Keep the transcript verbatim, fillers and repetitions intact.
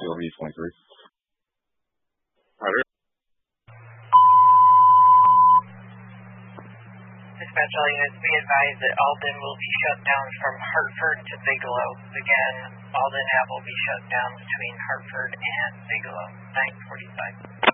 over East twenty-three. Roger. Dispatch all units, be advised that Alden will be shut down from Hartford to Bigelow. Again, Alden Ave will be shut down between Hartford and Bigelow. nine forty-five.